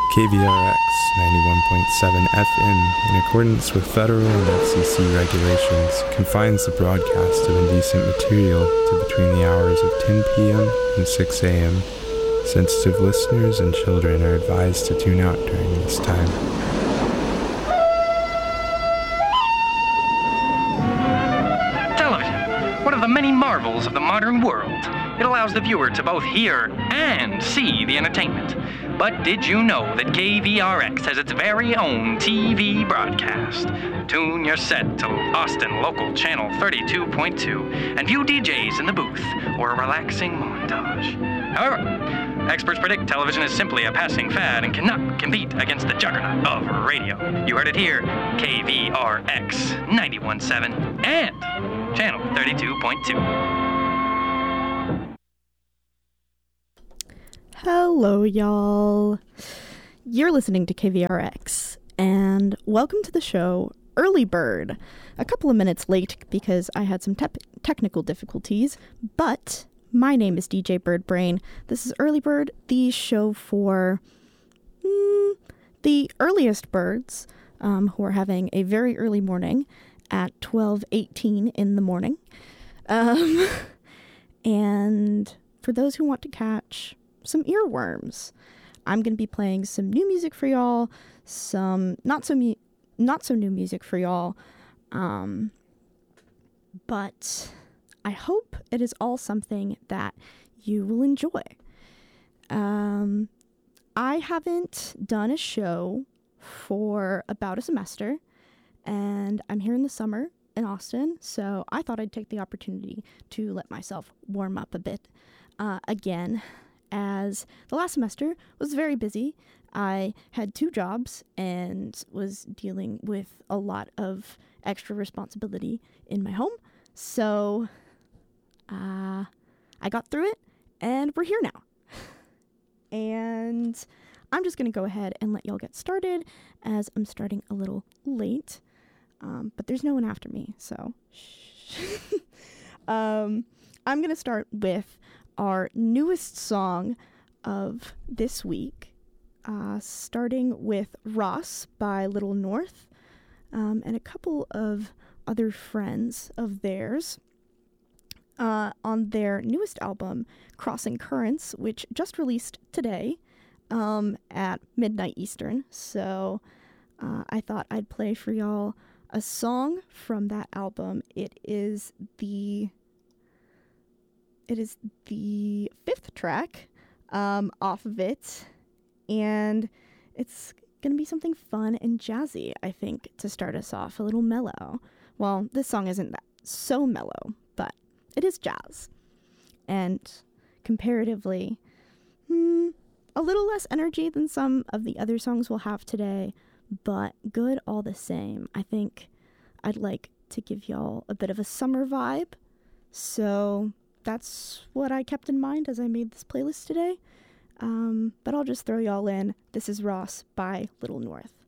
KVRX 91.7 FM, in accordance with federal and FCC regulations, confines the broadcast of indecent material to between the hours of 10 p.m. and 6 a.m. Sensitive listeners and children are advised to tune out during this time. Television, one of the many marvels of the modern world. It allows the viewer to both hear and see the entertainment. But did you know that KVRX has its very own TV broadcast? Tune your set to Austin Local Channel 32.2 and view DJs in the booth or a relaxing montage. However, experts predict television is simply a passing fad and cannot compete against the juggernaut of radio. You heard it here, KVRX 91.7 and Channel 32.2. Hello, y'all. You're listening to KVRX, and welcome to the show, Early Bird. A couple of minutes late because I had some technical difficulties, but my name is DJ Birdbrain. This is Early Bird, the show for the earliest birds who are having a very early morning at 12:18 in the morning. And for those who want to catch some earworms, I'm going to be playing some new music for y'all, some not so new music for y'all, but I hope it is all something that you will enjoy. I haven't done a show for about a semester, and I'm here in the summer in Austin, so I thought I'd take the opportunity to let myself warm up a bit again. As the last semester was very busy. I had 2 jobs and was dealing with a lot of extra responsibility in my home. So I got through it, and we're here now. And I'm just going to go ahead and let y'all get started, as I'm starting a little late. But there's no one after me, so shh. I'm going to start with our newest song of this week, starting with Ross by Little North, and a couple of other friends of theirs on their newest album, Crossing Currents, which just released today at midnight Eastern. So I thought I'd play for y'all a song from that album. It is the 5th track off of it, and it's going to be something fun and jazzy, I think, to start us off, a little mellow. Well, this song isn't that so mellow, but it is jazz, and comparatively, a little less energy than some of the other songs we'll have today, but good all the same. I think I'd like to give y'all a bit of a summer vibe, so that's what I kept in mind as I made this playlist today. But I'll just throw y'all in. This is Ross by Little North.